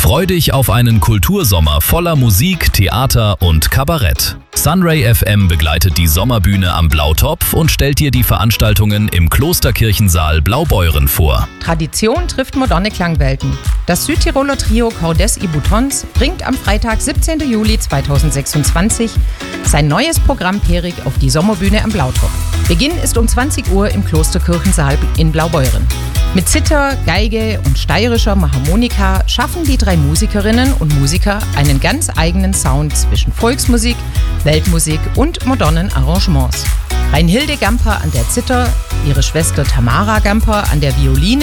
Freu dich auf einen Kultursommer voller Musik, Theater und Kabarett. Sunray FM begleitet die Sommerbühne am Blautopf und stellt dir die Veranstaltungen im Klosterkirchensaal Blaubeuren vor. Tradition trifft moderne Klangwelten. Das Südtiroler Trio Cordes y Boutons bringt am Freitag, 17. Juli 2026 sein neues Programm Perik auf die Sommerbühne am Blautopf. Beginn ist um 20 Uhr im Klosterkirchensaal in Blaubeuren. Mit Zither, Geige und steirischer Harmonika schaffen die 3 Musikerinnen und Musiker einen ganz eigenen Sound zwischen Volksmusik, Weltmusik und modernen Arrangements. Reinhilde Gamper an der Zither, ihre Schwester Tamara Gamper an der Violine